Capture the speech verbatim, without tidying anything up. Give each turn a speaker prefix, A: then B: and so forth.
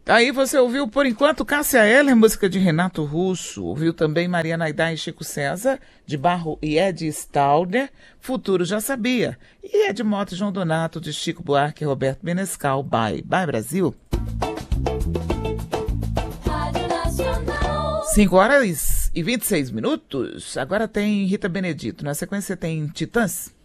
A: Aí você ouviu, por enquanto, Cássia Eller, música de Renato Russo. Ouviu também Maria Naidá e Chico César, de Barro e Ed Stalder, Futuro Já Sabia. E Ed Mota e João Donato, de Chico Buarque e Roberto Menescal, Bye. Bye, Brasil. cinco horas e vinte e seis minutos. Agora tem Rita Benedito. Na sequência tem Titãs.